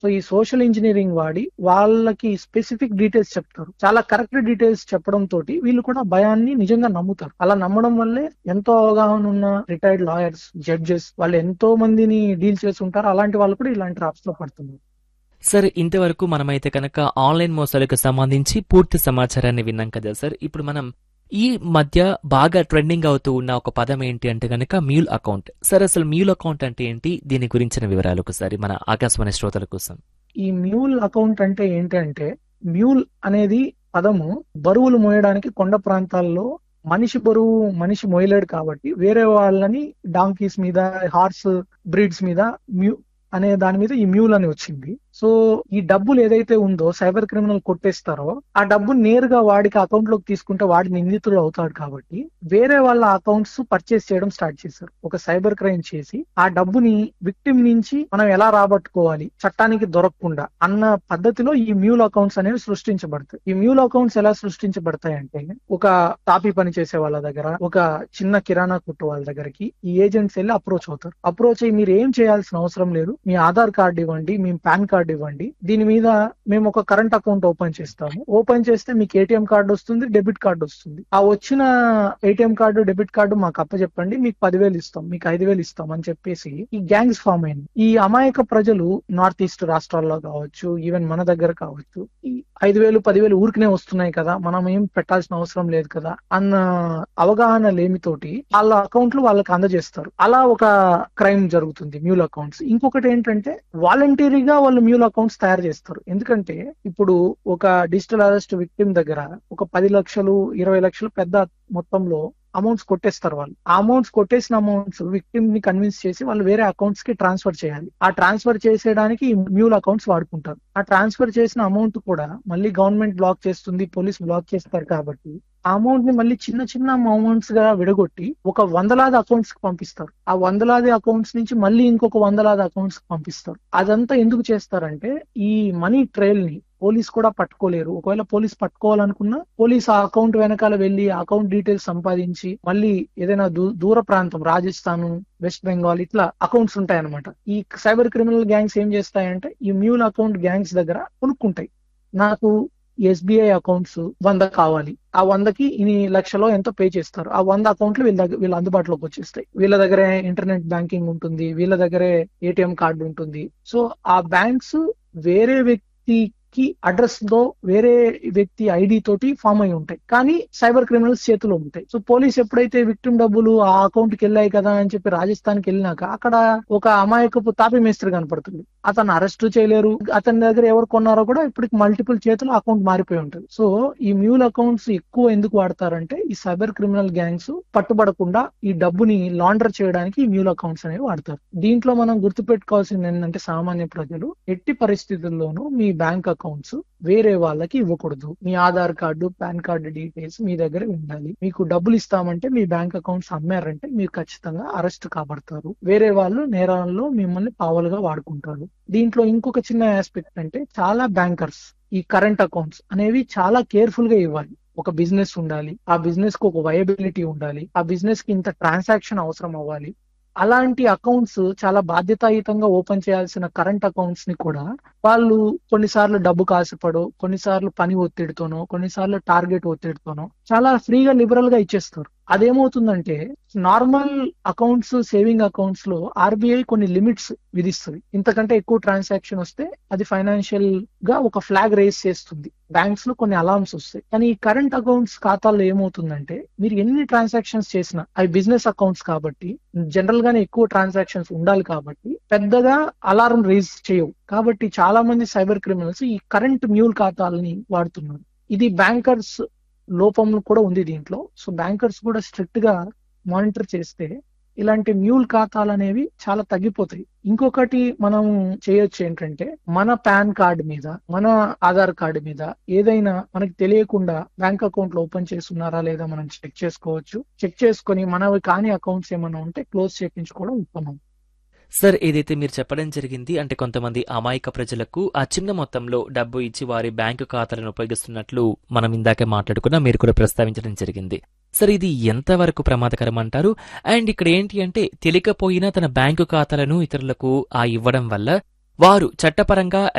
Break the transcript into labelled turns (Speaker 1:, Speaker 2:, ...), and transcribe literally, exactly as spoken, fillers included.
Speaker 1: So ఈ social engineering వాడి వాళ్ళకి స్పెసిఫిక్ డీటెయిల్స్ చెప్తారు. చాలా కరెక్ట్ డీటెయిల్స్ చెప్పడం తోటి వీళ్ళు కూడా భయాన్ని నిజంగా నమ్ముతారు. అలా నమ్మడం వల్లే ఎంతో అవగాహన ఉన్న రిటైర్డ్ లాయర్స్, జడ్జెస్ వాళ్ళు ఎంతో మందిని డీల్ చేసి ఉంటారు. అలాంటి వాళ్ళు కూడా ఇలాంటి ట్రాప్స్ లో పడుతున్నారు.
Speaker 2: సార్, ఇంతవరకు మనమైతే కనుక ఆన్లైన్ మోసాలకు సంబంధించి పూర్తి సమాచారాన్ని విన్నాం కదా సార్. ఇప్పుడు మనం ఈ మధ్య బాగా ట్రెండింగ్ అవుతూ ఉన్న ఒక పదం ఏంటి అంటే కనుక మ్యూల్ అకౌంట్. సార్, అసలు మ్యూల్ అకౌంట్ అంటే ఏంటి, దీని గురించిన వివరాలు ఒకసారి మన ఆకాశవాణి శ్రోతల కోసం.
Speaker 1: ఈ మ్యూల్ అకౌంట్ అంటే ఏంటంటే, మ్యూల్ అనేది పదము బరువులు మోయడానికి కొండ ప్రాంతాల్లో మనిషి బరువు మనిషి మోయలేడు కాబట్టి వేరే వాళ్ళని డాంకీస్ మీద, హార్స్ బ్రీడ్స్ మీద మ్యూ అనే దాని మీద ఈ మ్యూల్ అని వచ్చింది. సో ఈ డబ్బులు ఏదైతే ఉందో సైబర్ క్రిమినల్ కొట్టేస్తారో ఆ డబ్బు నేరుగా వాడికి అకౌంట్ లోకి తీసుకుంటే వాడి నిందితుడు అవుతాడు. కాబట్టి వేరే వాళ్ళ అకౌంట్స్ పర్చేస్ చేయడం స్టార్ట్ చేశారు. ఒక సైబర్ క్రైమ్ చేసి ఆ డబ్బుని విక్టిమ్ నుంచి మనం ఎలా రాబట్టుకోవాలి చట్టానికి దొరకకుండా అన్న పద్ధతిలో ఈ మ్యూల్ అకౌంట్స్ అనేవి సృష్టించబడతాయి. ఈ మ్యూల్ అకౌంట్స్ ఎలా సృష్టించబడతాయి అంటే, ఒక తాపీ పని చేసే వాళ్ళ దగ్గర, ఒక చిన్న కిరాణా కొట్టు వాళ్ళ దగ్గరికి ఈ ఏజెంట్స్ వెళ్ళి అప్రోచ్ అవుతారు. అప్రోచ్ అయ్యి మీరు ఏం చేయాల్సిన అవసరం లేదు, మీ ఆధార్ కార్డు ఇవ్వండి, మీ పాన్ కార్డు ఇవ్వండి, దీని మీద మేము ఒక కరెంట్ అకౌంట్ ఓపెన్ చేస్తాము. ఓపెన్ చేస్తే మీకు ఏటీఎం కార్డు వస్తుంది, డెబిట్ కార్డు వస్తుంది. ఆ వచ్చిన ఏటీఎం కార్డు, డెబిట్ కార్డు మాకు అప్పచెప్పండి, మీకు పదివేలు ఇస్తాం, మీకు ఐదు వేలు ఇస్తాం అని చెప్పేసి ఈ గ్యాంగ్స్ ఫామ్ అయింది. ఈ అమాయక ప్రజలు నార్త్ ఈస్ట్ రాష్ట్రాల్లో కావచ్చు, ఈవెన్ మన దగ్గర కావచ్చు, ఈ ఐదు వేలు పదివేలు ఊరికనే వస్తున్నాయి కదా, మనం ఏం పెట్టాల్సిన అవసరం లేదు కదా అన్న అవగాహన లేమితోటి వాళ్ళ అకౌంట్లు వాళ్ళకి అందజేస్తారు. అలా ఒక క్రైమ్ జరుగుతుంది మ్యూల్ అకౌంట్స్. ఇంకొకటి ఏంటంటే, వాలంటీరీగా వాళ్ళు మ్యూల్ అకౌంట్స్ తయారు చేస్తారు. ఎందుకంటే ఇప్పుడు ఒక డిజిటల్ అరెస్ట్ విక్టిమ్ దగ్గర ఒక పది లక్షలు ఇరవై లక్షలు పెద్ద మొత్తంలో అమౌంట్స్ కొట్టేస్తారు. వాళ్ళు ఆ అమౌంట్స్ కొట్టేసిన అమౌంట్స్ విక్టిమ్ ని కన్విన్స్ చేసి వాళ్ళు వేరే అకౌంట్స్ కి ట్రాన్స్ఫర్ చేయాలి. ఆ ట్రాన్స్ఫర్ చేసేయడానికి మ్యూల్ అకౌంట్స్ వాడుకుంటారు. ఆ ట్రాన్స్ఫర్ చేసిన అమౌంట్ కూడా మళ్ళీ గవర్నమెంట్ బ్లాక్ చేస్తుంది, పోలీస్ బ్లాక్ చేస్తారు. కాబట్టి ఆ అమౌంట్ ని మళ్ళీ చిన్న చిన్న అమౌంట్స్ గా విడగొట్టి ఒక వందలాది అకౌంట్స్ కి పంపిస్తారు. ఆ వందలాది అకౌంట్స్ నుంచి మళ్ళీ ఇంకొక వందలాది అకౌంట్స్ కి పంపిస్తారు. అదంతా ఎందుకు చేస్తారంటే, ఈ మనీ ట్రైల్ ని పోలీస్ కూడా పట్టుకోలేరు. ఒకవేళ పోలీస్ పట్టుకోవాలనుకున్నా పోలీస్ ఆ అకౌంట్ వెనకాల వెళ్లి ఆ అకౌంట్ డీటెయిల్స్ సంపాదించి మళ్ళీ ఏదైనా దూర ప్రాంతం, రాజస్థాన్, వెస్ట్ బెంగాల్ ఇట్లా అకౌంట్స్ ఉంటాయన్నమాట. ఈ సైబర్ క్రిమినల్ గ్యాంగ్స్ ఏం చేస్తాయంటే, ఈ మ్యూల్ అకౌంట్ గ్యాంగ్స్ దగ్గర కొనుక్కుంటాయి. నాకు ఎస్బీఐ అకౌంట్స్ వంద కావాలి, ఆ వందకి ఇన్ని లక్షలో ఎంతో పే చేస్తారు. ఆ వంద అకౌంట్లు వీళ్ళ దగ్గర వీళ్ళ అందుబాటులోకి వచ్చేస్తాయి. వీళ్ళ దగ్గరే ఇంటర్నెట్ బ్యాంకింగ్ ఉంటుంది, వీళ్ళ దగ్గరే ఏటీఎం కార్డు ఉంటుంది. సో ఆ బ్యాంక్స్ వేరే వ్యక్తి కి అడ్రస్ తో, వేరే వ్యక్తి ఐడి తోటి ఫామ్ అయి ఉంటాయి, కానీ సైబర్ క్రిమినల్స్ చేతిలో ఉంటాయి. సో పోలీస్ ఎప్పుడైతే విక్టిమ్ డబ్బులు ఆ అకౌంట్ కి వెళ్ళాయి కదా అని చెప్పి రాజస్థాన్ కి వెళ్ళినాక అక్కడ ఒక అమాయకపు తాపీ మేస్త్రి కనపడుతుంది. అతను అరెస్ట్ చేయలేరు. అతని దగ్గర ఎవరు కొన్నారో కూడా ఇప్పటికి మల్టిపుల్ చేతులు అకౌంట్ మారిపోయి ఉంటుంది. సో ఈ మ్యూల్ అకౌంట్స్ ఎక్కువ ఎందుకు వాడతారంటే, ఈ సైబర్ క్రిమినల్ గ్యాంగ్స్ పట్టుబడకుండా ఈ డబ్బుని లాండర్ చేయడానికి ఈ మ్యూల్ అకౌంట్స్ అనేవి వాడతారు. దీంట్లో మనం గుర్తుపెట్టుకోవాల్సింది ఏంటంటే, సామాన్య ప్రజలు ఎట్టి పరిస్థితుల్లోనూ మీ బ్యాంక్ అకౌంట్స్ వేరే వాళ్ళకి ఇవ్వకూడదు. మీ Aadhaar card, pan card details మీ దగ్గర ఉండాలి. మీకు డబ్బులు ఇస్తామంటే మీ బ్యాంక్ అకౌంట్స్ అమ్మారంటే మీరు ఖచ్చితంగా అరెస్ట్ కాబడతారు. వేరే వాళ్ళు నేరాల్లో మిమ్మల్ని పావలుగా వాడుకుంటారు. దీంట్లో ఇంకొక చిన్న ఆస్పెక్ట్ అంటే, చాలా బ్యాంకర్స్ ఈ కరెంట్ అకౌంట్స్ అనేవి చాలా కేర్ఫుల్ గా ఇవ్వాలి. ఒక బిజినెస్ ఉండాలి, ఆ బిజినెస్ కు ఒక వయబిలిటీ ఉండాలి, ఆ బిజినెస్ కి ఇంత ట్రాన్సాక్షన్ అవసరం అవ్వాలి. అలాంటి అకౌంట్స్ చాలా బాధ్యతాయుతంగా ఓపెన్ చేయాల్సిన కరెంట్ అకౌంట్స్ ని కూడా వాళ్ళు కొన్నిసార్లు డబ్బు కాసిపడో, కొన్నిసార్లు పని ఒత్తిడితోనో, కొన్నిసార్లు టార్గెట్ ఒత్తిడితోనో చాలా ఫ్రీగా లిబరల్ గా ఇచ్చేస్తారు. అదేమవుతుందంటే, నార్మల్ అకౌంట్స్, సేవింగ్ అకౌంట్స్ లో ఆర్బీఐ కొన్ని లిమిట్స్ విధిస్తుంది. ఇంతకంటే ఎక్కువ ట్రాన్సాక్షన్ వస్తే అది ఫైనాన్షియల్ గా ఒక ఫ్లాగ్ రేస్ చేస్తుంది. బ్యాంక్స్ లో కొన్ని అలార్మ్స్ వస్తాయి. కానీ ఈ కరెంట్ అకౌంట్స్ ఖాతాల్లో ఏమవుతుందంటే, మీరు ఎన్ని ట్రాన్సాక్షన్స్ చేసినా అవి బిజినెస్ అకౌంట్స్ కాబట్టి జనరల్ గానే ఎక్కువ ట్రాన్సాక్షన్స్ ఉండాలి కాబట్టి పెద్దగా అలారం రేజ్ చేయవు. కాబట్టి చాలా మంది సైబర్ క్రిమినల్స్ ఈ కరెంట్ మ్యూల్ ఖాతాలని వాడుతున్నారు. ఇది బ్యాంకర్స్ లోపం కూడా ఉంది దీంట్లో. సో బ్యాంకర్స్ కూడా స్ట్రిక్ట్ గా మానిటర్ చేస్తే ఇలాంటి మ్యూల్ ఖాతాలు అనేవి చాలా తగ్గిపోతాయి. ఇంకొకటి మనం చేయొచ్చు ఏంటంటే, మన పాన్ కార్డు మీద, మన ఆధార్ కార్డు మీద ఏదైనా మనకి తెలియకుండా బ్యాంక్ అకౌంట్ లో ఓపెన్ చేస్తున్నారా లేదా మనం చెక్ చేసుకోవచ్చు. చెక్ చేసుకుని మనవి కాని అకౌంట్స్ ఏమైనా ఉంటే క్లోజ్ చేయించుకోవడం ఉత్తమం.
Speaker 2: సార్, ఏదైతే మీరు చెప్పడం జరిగింది అంటే, కొంతమంది అమాయక ప్రజలకు ఆ చిన్న మొత్తంలో డబ్బు ఇచ్చి వారి బ్యాంకు ఖాతాలను ఉపయోగిస్తున్నట్లు మనం ఇందాకే మాట్లాడుకున్నా, మీరు కూడా ప్రస్తావించడం జరిగింది. సార్, ఇది ఎంతవరకు ప్రమాదకరం అంటారు? అండ్ ఇక్కడ ఏంటి అంటే, తెలియకపోయినా తన బ్యాంకు ఖాతాలను ఇతరులకు ఆ ఇవ్వడం వల్ల వారు చట్టపరంగా